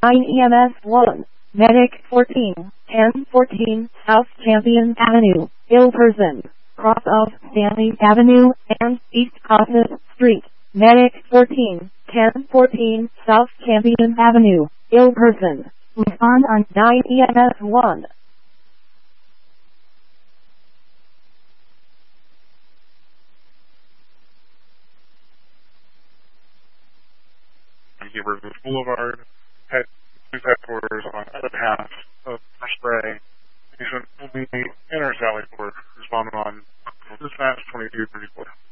EMS 1. Medic 14, 1014 South Champion Avenue, Ilperson, cross of Stanley Avenue and East Costas Street. Medic 14, 1014 South Champion Avenue, Ilperson. Respond on 9 EMS 1. River Boulevard, head 2 headquarters on the path of spray. Patient will be in our Sally Port. Respond on dispatch 2234.